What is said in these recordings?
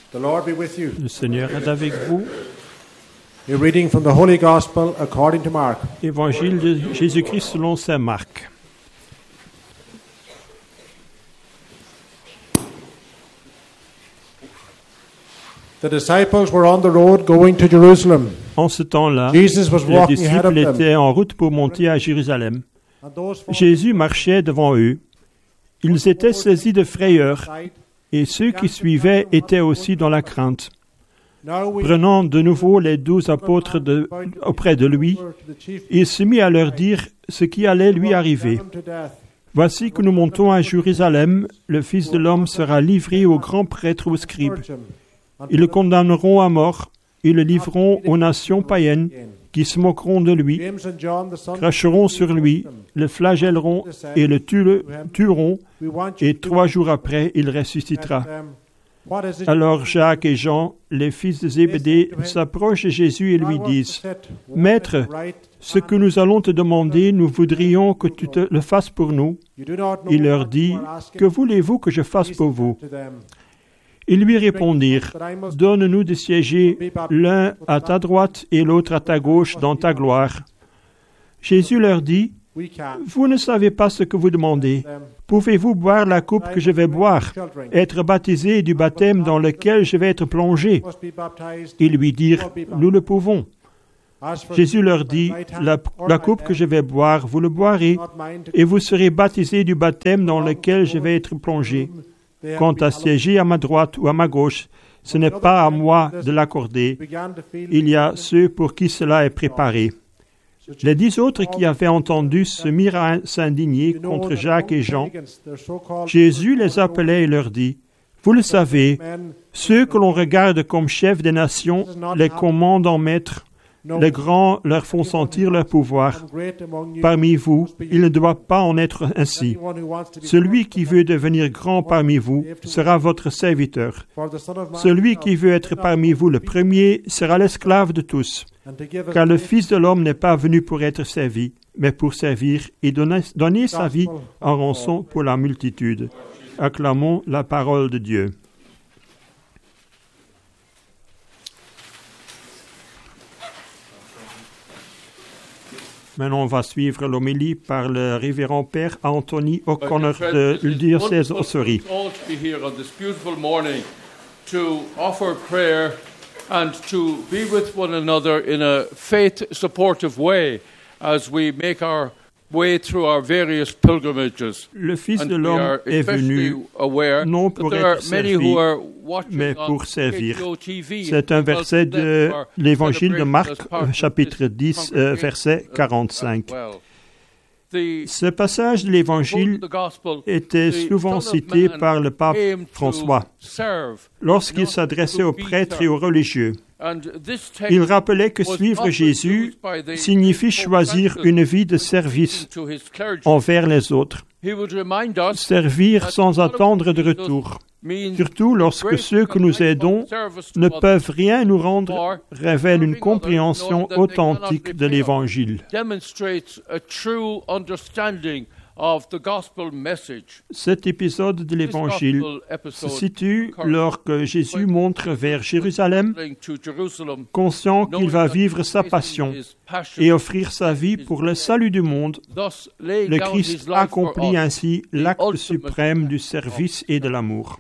The Lord be with you. Le Seigneur est avec vous. A reading from the Holy Gospel according to Mark. Évangile de Jésus-Christ selon saint Marc. The disciples were on the road going to Jerusalem. En ce temps-là, Jesus was les walking ahead of disciples them. étaient en route pour monter à Jérusalem. And those following Jésus marchait devant eux. Ils étaient saisis de frayeur, et ceux qui suivaient étaient aussi dans la crainte. Now we Prenant de nouveau les 12 apôtres auprès de lui, il se mit à leur dire ce qui allait lui arriver. to death. Voici que nous montons à Jérusalem, le Fils de l'homme sera livré aux grands prêtres, aux scribes. Ils le condamneront à mort, ils le livreront aux nations païennes qui se moqueront de lui, James and John, the sons of cracheront sur lui, le flagelleront et le tueront, we want you et to 3 jours après, il ressuscitera. ask them, what is it Alors Jacques et Jean, les fils de Zébédée, s'approchent de Jésus et lui disent, « Maître, ce que nous allons te demander, nous voudrions que tu te le fasses pour nous. » Il leur dit, « Que voulez-vous que je fasse pour vous ?» Ils lui répondirent, « Donne-nous de siéger l'un à ta droite et l'autre à ta gauche dans ta gloire. » Jésus leur dit, « Vous ne savez pas ce que vous demandez. Pouvez-vous boire la coupe que je vais boire, être baptisé du baptême dans lequel je vais être plongé ?» Ils lui dirent, « Nous le pouvons. » Jésus leur dit, « La coupe que je vais boire, vous le boirez, et vous serez baptisés du baptême dans lequel je vais être plongé. Quant à siéger à ma droite ou à ma gauche, ce n'est pas à moi de l'accorder. Il y a ceux pour qui cela est préparé. » Les 10 autres qui avaient entendu se mirent à s'indigner contre Jacques et Jean. Jésus les appelait et leur dit, « Vous le savez, ceux que l'on regarde comme chefs des nations, les commandent en maîtres, les grands leur font sentir leur pouvoir. Parmi vous, il ne doit pas en être ainsi. Celui qui veut devenir grand parmi vous sera votre serviteur. Celui qui veut être parmi vous le premier sera l'esclave de tous. Car le Fils de l'homme n'est pas venu pour être servi, mais pour servir et donner sa vie en rançon pour la multitude. » Acclamons la parole de Dieu. Maintenant, on va suivre l'homélie par le révérend Père Anthony O'Connor du diocèse d'Ossory. To offer prayer and to be with one another in a faith-supportive way as we make our way through our various pilgrimages. Le Fils And de we l'homme are est venu especially aware non that pour there are être many servi, who are watching mais on pour servir. KTO TV. C'est un verset de l'Évangile de Marc, Marc, chapitre 10, verset 45. Ce passage de l'Évangile était souvent cité par le pape François lorsqu'il s'adressait aux prêtres et aux religieux. Il rappelait que suivre Jésus signifie choisir une vie de service envers les autres, servir sans attendre de retour, surtout lorsque ceux que nous aidons ne peuvent rien nous rendre, révèle une compréhension authentique de l'Évangile. Cet épisode de l'Évangile se situe lorsque Jésus montre vers Jérusalem, conscient qu'il va vivre sa passion et offrir sa vie pour le salut du monde. Le Christ accomplit ainsi l'acte suprême du service et de l'amour.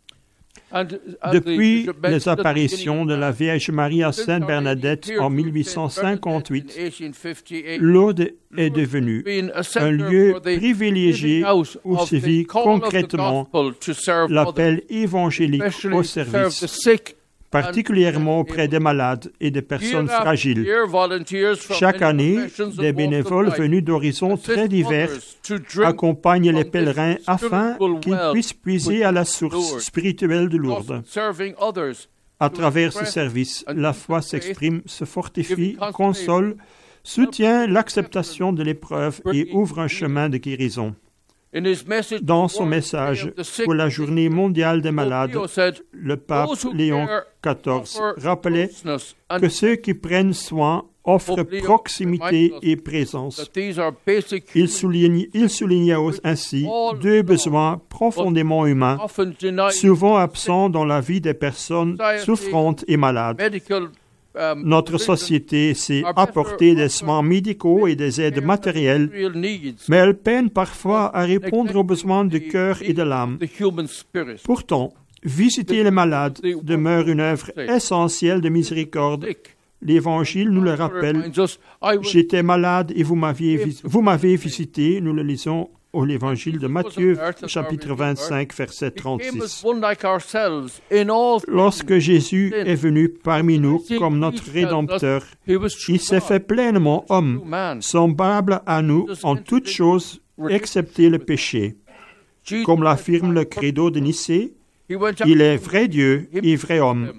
Depuis les apparitions de la Vierge Marie à Sainte Bernadette en 1858, Lourdes est devenue un lieu privilégié où se vit concrètement l'appel évangélique au service, particulièrement auprès des malades et des personnes fragiles. Chaque année, des bénévoles venus d'horizons très divers accompagnent les pèlerins afin qu'ils puissent puiser à la source spirituelle de Lourdes. À travers ce service, la foi s'exprime, se fortifie, console, soutient l'acceptation de l'épreuve et ouvre un chemin de guérison. Dans son message pour la Journée mondiale des malades, le pape Léon XIV rappelait que ceux qui prennent soin offre proximité et présence. Il soulignait ainsi deux besoins profondément humains, souvent absents dans la vie des personnes souffrantes et malades. Notre société sait apporter des soins médicaux et des aides matérielles, mais elle peine parfois à répondre aux besoins du cœur et de l'âme. Pourtant, visiter les malades demeure une œuvre essentielle de miséricorde. L'Évangile nous le rappelle. J'étais malade et vous m'avez visité. Nous le lisons au l'Évangile de Matthieu, chapitre 25, verset 36. Lorsque Jésus est venu parmi nous comme notre Rédempteur, il s'est fait pleinement homme, semblable à nous en toutes choses, excepté le péché. Comme l'affirme le credo de Nicée, il est vrai Dieu et vrai homme.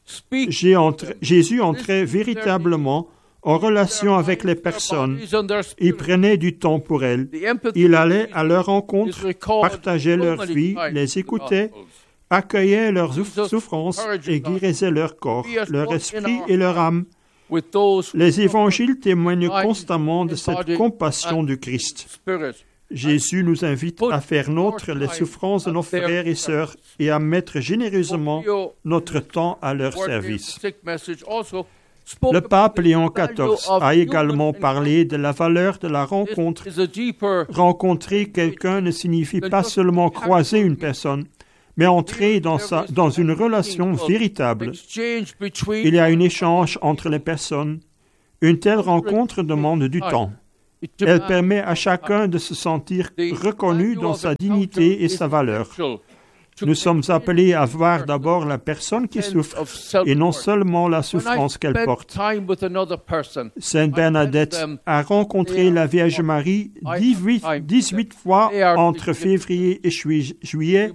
Jésus entrait véritablement en relation avec les personnes. Il prenait du temps pour elles. Il allait à leur rencontre, partageait leur vie, les écoutait, accueillait leurs souffrances et guérissait leur corps, leur esprit et leur âme. Les évangiles témoignent constamment de cette compassion du Christ. Jésus nous invite à faire nôtres les souffrances de nos frères et sœurs et à mettre généreusement notre temps à leur service. Le pape Léon XIV a également parlé de la valeur de la rencontre. Rencontrer quelqu'un ne signifie pas seulement croiser une personne, mais entrer dans une relation véritable. Il y a un échange entre les personnes. Une telle rencontre demande du temps. Elle permet à chacun de se sentir reconnu dans sa dignité et sa valeur. Nous sommes appelés à voir d'abord la personne qui souffre et non seulement la souffrance qu'elle porte. Sainte Bernadette a rencontré la Vierge Marie 18 fois entre février et juillet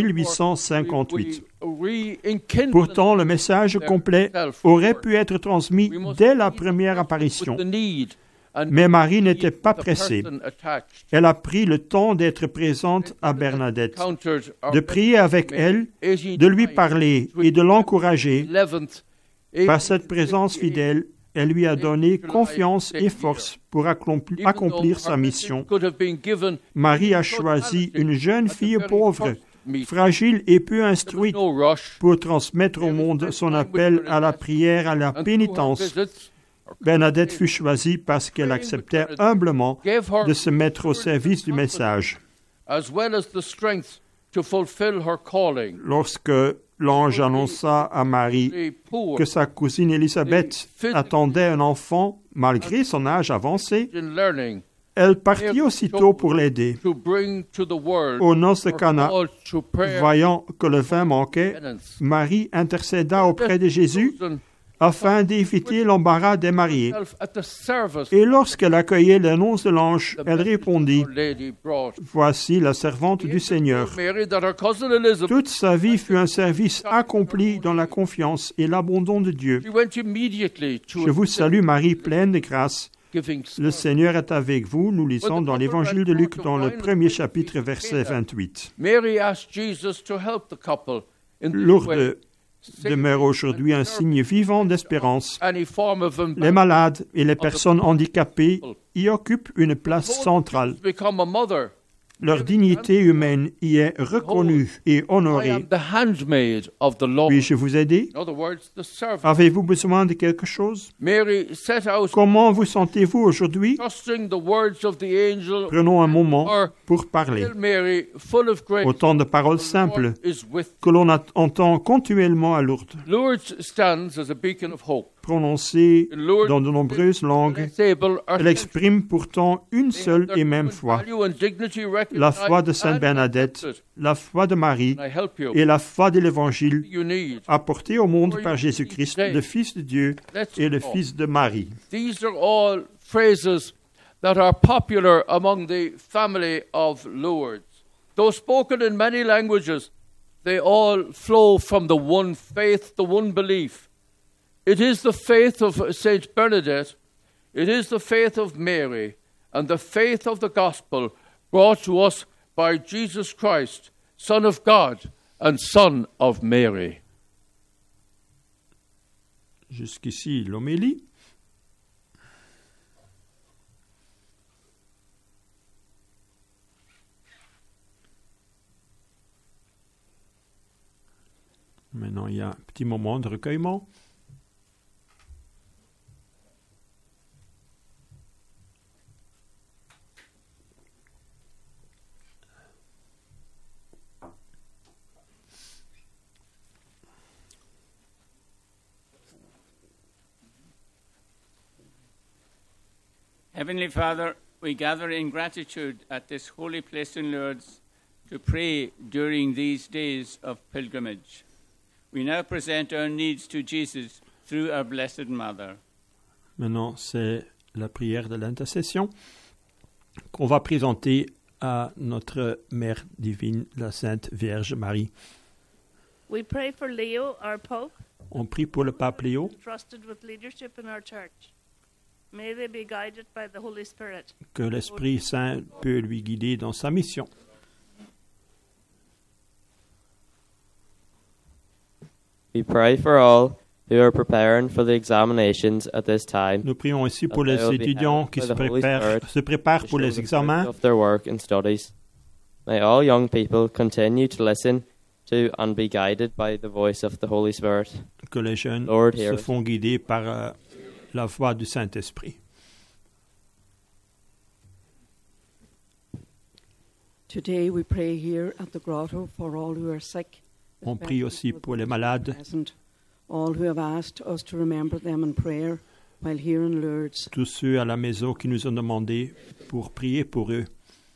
1858. Pourtant, le message complet aurait pu être transmis dès la première apparition. Mais Marie n'était pas pressée. Elle a pris le temps d'être présente à Bernadette, de prier avec elle, de lui parler et de l'encourager. Par cette présence fidèle, elle lui a donné confiance et force pour accomplir sa mission. Marie a choisi une jeune fille pauvre, fragile et peu instruite, pour transmettre au monde son appel à la prière, à la pénitence. Bernadette fut choisie parce qu'elle acceptait humblement de se mettre au service du message. Lorsque l'ange annonça à Marie que sa cousine Élisabeth attendait un enfant malgré son âge avancé, elle partit aussitôt pour l'aider. Aux noces de Cana, voyant que le vin manquait, Marie intercéda auprès de Jésus afin d'éviter l'embarras des mariés. Et lorsqu'elle accueillait l'annonce de l'ange, elle répondit, « Voici la servante du Seigneur. » Toute sa vie fut un service accompli dans la confiance et l'abandon de Dieu. Je vous salue Marie, pleine de grâce. Le Seigneur est avec vous, nous lisons dans l'Évangile de Luc, dans le premier chapitre, verset 28. Lourdes demeure aujourd'hui un signe vivant d'espérance. Les malades et les personnes handicapées y occupent une place centrale. Leur dignité humaine y est reconnue et honorée. Puis-je vous aider? Avez-vous besoin de quelque chose? Comment vous sentez-vous aujourd'hui? Prenons un moment pour parler. Autant de paroles simples que l'on entend continuellement à Lourdes. Prononcée dans de nombreuses langues, elle exprime pourtant une seule et même foi. La foi de Sainte Bernadette, la foi de Marie et la foi de l'Évangile apportée au monde par Jésus-Christ, le Fils de Dieu et le Fils de Marie. These are all phrases that are popular among the family of Lourdes. Though spoken in many languages, they all flow from the one faith, the one belief. It is the faith of Saint Bernadette, it is the faith of Mary, and the faith of the gospel brought to us by Jesus Christ, Son of God and Son of Mary. Jusqu'ici l'homélie. Maintenant, il y a un petit moment de recueillement. Heavenly Father, we gather in gratitude at this holy place in Lourdes to pray during these days of pilgrimage. We now present our needs to Jesus through our Blessed Mother. Maintenant, c'est la prière de l'intercession qu'on va présenter à notre Mère divine, la Sainte Vierge Marie. We pray for Leo, our Pope, On prie pour le pape Léo, trusted with leadership in our church. May they be guided by the Holy Spirit. que l'Esprit Saint peut lui guider dans sa mission. We pray for all who are preparing for the examinations at this time. Nous prions aussi pour that les they will be étudiants helped qui by se the Holy préparent to pour show les the examens. fruit of their work and studies. May all young people continue to listen to and be guided by the voice of the Holy Spirit. Que les jeunes Lord, se hear us. font guider par la voix du Saint-Esprit. Today we pray here at the grotto for all who are sick. On prie aussi pour les malades, Present, all who have asked us to remember them in prayer while here in Lourdes. tous ceux à la maison qui nous ont demandé pour prier pour eux.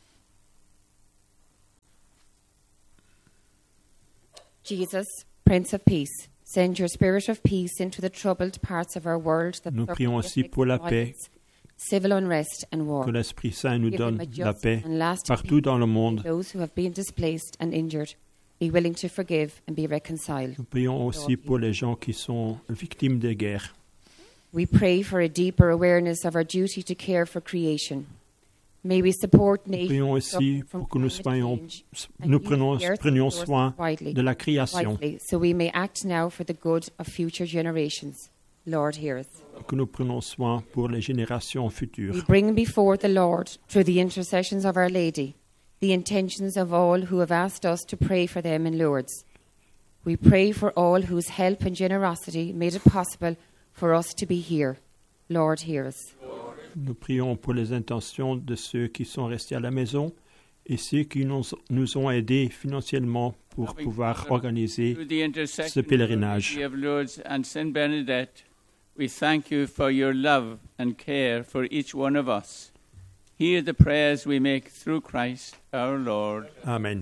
Jesus, Prince of Peace, send your spirit of peace into the troubled parts of our world that Nous suffer prions aussi conflict, pour la violence, paix, civil unrest and war. que l'Esprit Saint nous Give donne them a la just paix and lasting partout dans le monde. those who have been displaced and injured. Be willing to forgive and be reconciled. Nous prions aussi pour les gens qui sont victimes des guerres. We pray for a deeper awareness of our duty to care for creation. May we support Nous nature prions aussi pour que nous prenions soin de la création, wisely, so we may act now for the good of future generations. Lord, hear us. que nous prenons soin pour les générations We futures. bring before the Lord, through the intercessions of Our Lady, the intentions of all who have asked us to pray for them in Lourdes. We pray for all whose help and generosity made it possible for us to be here. Lord, hear us. Nous prions pour les intentions de ceux qui sont restés à la maison et ceux qui nous ont aidés financièrement pour pouvoir organiser Through the intercession ce pèlerinage. of Lourdes and Saint Bernadette, we thank you for your love and care for each one of us. Hear the prayers we make through Christ our Lord. Amen.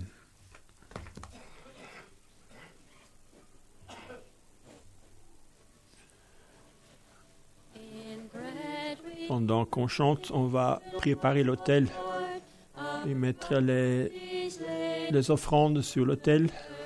Pendant qu'on chante, on va préparer l'autel et mettre les offrandes sur l'autel.